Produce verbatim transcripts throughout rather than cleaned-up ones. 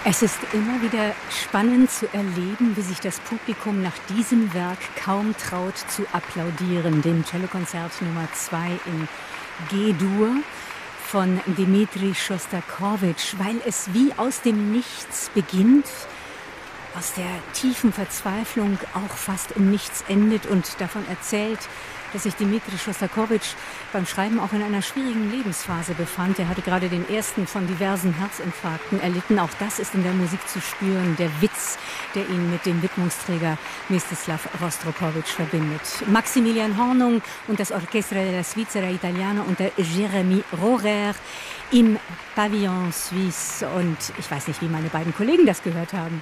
Es ist immer wieder spannend zu erleben, wie sich das Publikum nach diesem Werk kaum traut zu applaudieren, dem Cellokonzert Nummer zwei in G-Dur von Dmitri Schostakowitsch, weil es wie aus dem Nichts beginnt, aus der tiefen Verzweiflung auch fast im Nichts endet und davon erzählt, dass sich Dmitri Schostakowitsch beim Schreiben auch in einer schwierigen Lebensphase befand. Er hatte gerade den ersten von diversen Herzinfarkten erlitten. Auch das ist in der Musik zu spüren, der Witz, der ihn mit dem Widmungsträger Mstislav Rostropowitsch verbindet. Maximilian Hornung und das Orchestra della Svizzera Italiana unter Jérémy Rohrer im Pavillon Suisse. Und ich weiß nicht, wie meine beiden Kollegen das gehört haben.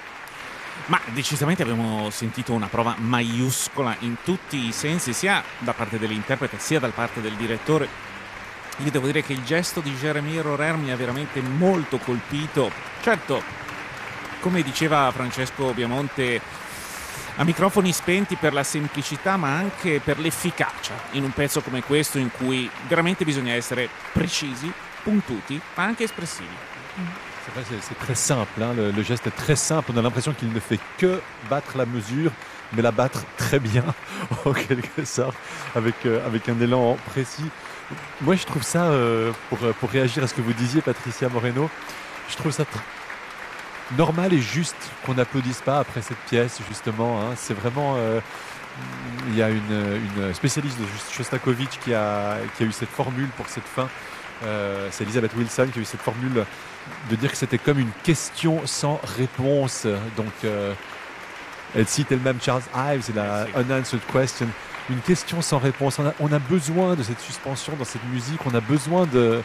Ma decisamente abbiamo sentito una prova maiuscola in tutti i sensi, sia da parte dell'interprete sia da parte del direttore. Io devo dire che il gesto di Jérémy Rohrer mi ha veramente molto colpito. Certo, come diceva Francesco Biamonte, a microfoni spenti per la semplicità ma anche per l'efficacia in un pezzo come questo in cui veramente bisogna essere precisi, puntuti ma anche espressivi. Mm. C'est vrai, c'est, c'est très simple, hein. le, le geste est très simple, on a l'impression qu'il ne fait que battre la mesure, mais la battre très bien, en quelque sorte, avec, euh, avec un élan précis. Moi je trouve ça, euh, pour, pour réagir à ce que vous disiez Patricia Moreno, je trouve ça tr- normal et juste qu'on n'applaudisse pas après cette pièce, justement, hein. C'est vraiment... Euh, il y a une, une spécialiste de Shostakovich qui a, qui a eu cette formule pour cette fin. Euh, c'est Elizabeth Wilson qui a eu cette formule de dire que c'était comme une question sans réponse. Donc, euh, elle cite elle-même Charles Ives et la unanswered question. Une question sans réponse. On a, on a besoin de cette suspension dans cette musique. On a besoin de,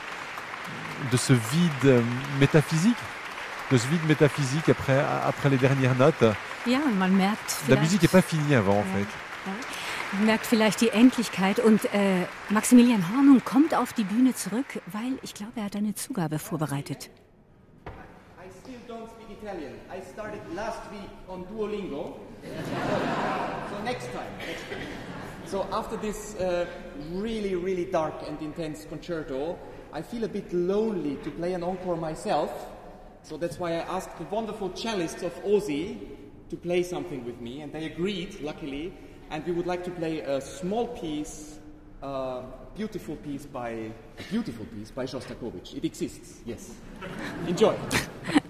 de ce vide métaphysique. De ce vide métaphysique après, après les dernières notes. Ja, man merkt La musique n'est pas finie avant, en ja, fait. Ja. Man merkt vielleicht die Endlichkeit und äh, Maximilian Hornung kommt auf die Bühne zurück, weil ich glaube, er hat eine Zugabe vorbereitet. I still don't speak Italian. I started last week on Duolingo. So next time, next time. So after this uh, really, really dark and intense concerto, I feel a bit lonely to play an encore myself. So that's why I asked the wonderful cellists of Ozzy to play something with me, and they agreed, luckily. And we would like to play a small piece, a uh, beautiful piece by a beautiful piece by Shostakovich. It exists, yes. Enjoy.